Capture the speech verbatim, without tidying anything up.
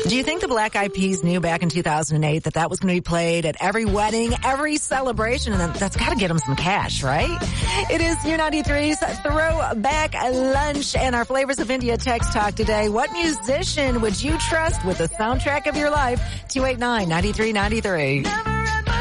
Do you think the Black Eyed Peas knew back in two thousand eight that that was going to be played at every wedding, every celebration, and that, that's got to get them some cash, right? It is U ninety-three's Throwback Lunch and our Flavors of India text talk today. What musician would you trust with the soundtrack of your life? two eight nine, nine three nine three.